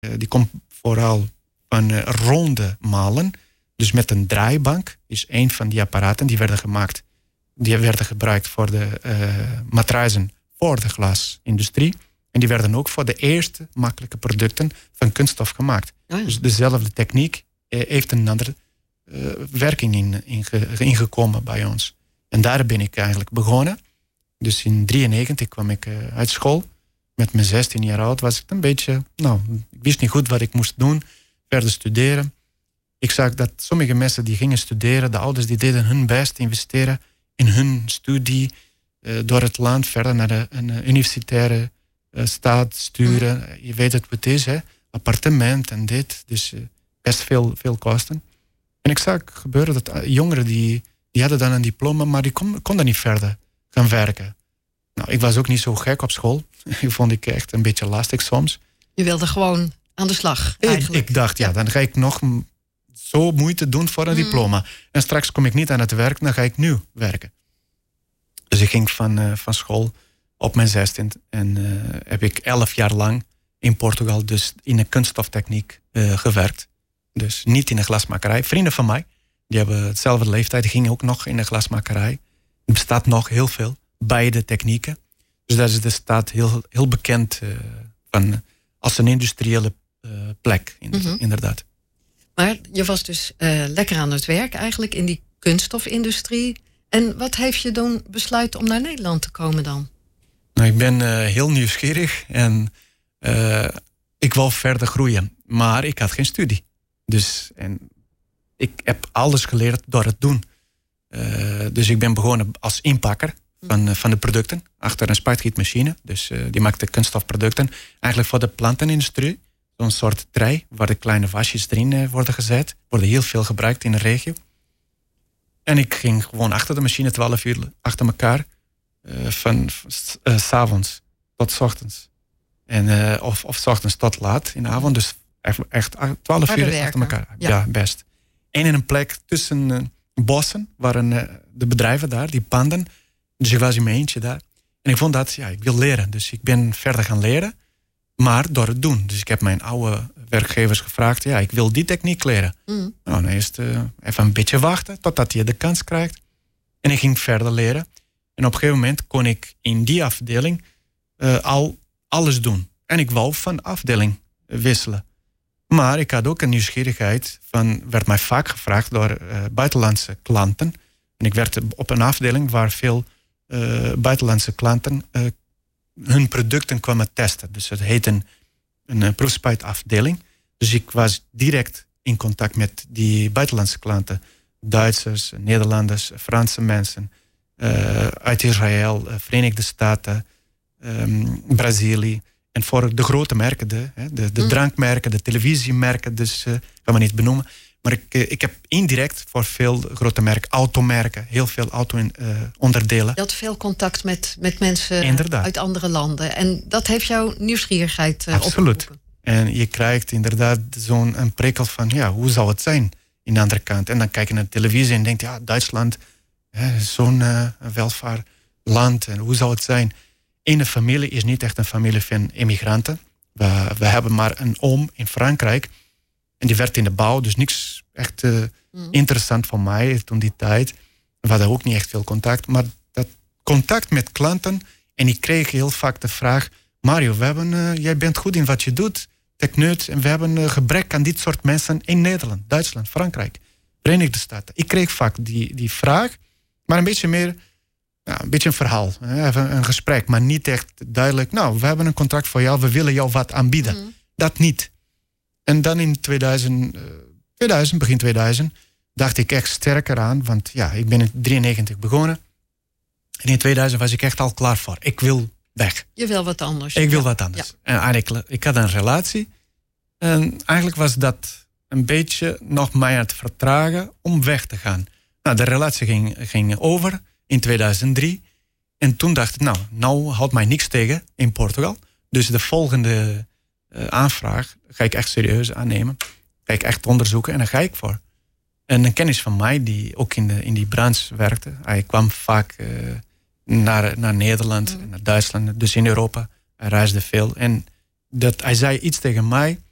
die komt vooral van ronde malen. Dus met een draaibank is een van die apparaten die werden gemaakt. Die werden gebruikt voor de matrazen voor de glasindustrie. En die werden ook voor de eerste makkelijke producten van kunststof gemaakt. Oh ja. Dus dezelfde techniek heeft een andere werking ingekomen bij ons. En daar ben ik eigenlijk begonnen. Dus in 1993 kwam ik uit school. Met mijn 16 jaar oud was ik een beetje... ik wist niet goed wat ik moest doen. Verder studeren. Ik zag dat sommige mensen die gingen studeren... de ouders die deden hun best investeren in hun studie... door het land verder naar een universitaire staat sturen. Je weet het wat het is, hè? Appartement en dit. Dus best veel kosten. En ik zag gebeuren dat jongeren die hadden dan een diploma... maar die konden niet verder gaan werken. Nou, ik was ook niet zo gek op school. Dat vond ik echt een beetje lastig soms. Je wilde gewoon aan de slag, eigenlijk. Ik dacht, dan ga ik nog zo moeite doen voor een diploma. En straks kom ik niet aan het werk, dan ga ik nu werken. Dus ik ging van school op mijn 16 en heb ik 11 jaar lang in Portugal dus in de kunststoftechniek gewerkt. Dus niet in de glasmakerij. Vrienden van mij, die hebben hetzelfde leeftijd, die gingen ook nog in de glasmakerij. Er bestaat nog heel veel, beide technieken. Dus dat is de stad heel bekend als een industriële plek, inderdaad. Maar je was dus lekker aan het werk eigenlijk in die kunststofindustrie. En wat heeft je doen besluiten om naar Nederland te komen dan? Nou, ik ben heel nieuwsgierig en ik wou verder groeien. Maar ik had geen studie. En ik heb alles geleerd door het doen. Dus ik ben begonnen als inpakker van de producten. Achter een spuitgietmachine. Dus die maakte kunststofproducten. Eigenlijk voor de plantenindustrie. Zo'n soort trei waar de kleine wasjes erin worden gezet. Worden heel veel gebruikt in de regio. En ik ging gewoon achter de machine 12 uur achter elkaar. Van 's avonds tot 's ochtends. Of 's ochtends tot laat in de avond. Dus echt 12 uur achter elkaar. Ja, best. En in een plek tussen bossen waren de bedrijven daar, die panden. Dus ik was in mijn eentje daar. En ik vond dat, ik wil leren. Dus ik ben verder gaan leren. Maar door het doen. Dus ik heb mijn oude werkgevers gevraagd... ik wil die techniek leren. Nou, dan eerst even een beetje wachten... totdat je de kans krijgt. En ik ging verder leren. En op een gegeven moment kon ik in die afdeling... al alles doen. En ik wou van afdeling wisselen. Maar ik had ook een nieuwsgierigheid... werd mij vaak gevraagd door buitenlandse klanten. En ik werd op een afdeling... waar veel buitenlandse klanten... hun producten kwamen testen. Dus het heet een proefspuitafdeling. Dus ik was direct in contact met die buitenlandse klanten. Duitsers, Nederlanders, Franse mensen. Uit Israël, Verenigde Staten, Brazilië. En voor de grote merken, de drankmerken, de televisiemerken. Dus ik kan me niet benoemen. Maar ik heb indirect voor veel grote merken, automerken, heel veel auto-onderdelen. Je had veel contact met mensen uit andere landen. En dat heeft jouw nieuwsgierigheid Absoluut. Opgeroepen. En je krijgt inderdaad zo'n prikkel van, hoe zou het zijn in de andere kant? En dan kijk je naar de televisie en denkt, Duitsland, zo'n welvaartland. En hoe zou het zijn? Ene familie is niet echt een familie van immigranten. We hebben maar een oom in Frankrijk. En die werd in de bouw, dus niks echt interessant voor mij toen die tijd. We hadden ook niet echt veel contact. Maar dat contact met klanten... en ik kreeg heel vaak de vraag... Mario, jij bent goed in wat je doet, techneut... en we hebben een gebrek aan dit soort mensen in Nederland, Duitsland, Frankrijk, Verenigde Staten. Ik kreeg vaak die vraag, maar een beetje meer... een beetje een verhaal, even een gesprek... maar niet echt duidelijk... we hebben een contract voor jou, we willen jou wat aanbieden. Dat niet. En dan in 2000, begin 2000, dacht ik echt sterker aan. Want ik ben in 1993 begonnen. En in 2000 was ik echt al klaar voor. Ik wil weg. Je wil wat anders. Ik wil wat anders. Ja. En eigenlijk, ik had een relatie. En eigenlijk was dat een beetje nog mij aan het vertragen om weg te gaan. Nou, de relatie ging over in 2003. En toen dacht ik, nou houdt mij niks tegen in Portugal. Dus de volgende... aanvraag ga ik echt serieus aannemen. Ga ik echt onderzoeken en daar ga ik voor. En een kennis van mij die ook in die branche werkte. Hij kwam vaak naar Nederland, naar Duitsland, dus in Europa. Hij reisde veel. En hij zei iets tegen mij.